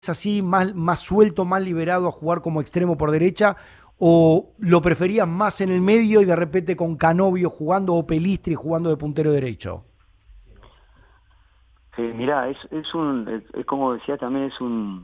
así, más suelto, más liberado a jugar como extremo por derecha? ¿O lo preferías más en el medio y de repente con Canovio jugando o Pelistri jugando de puntero derecho? Mirá, es como decía también, es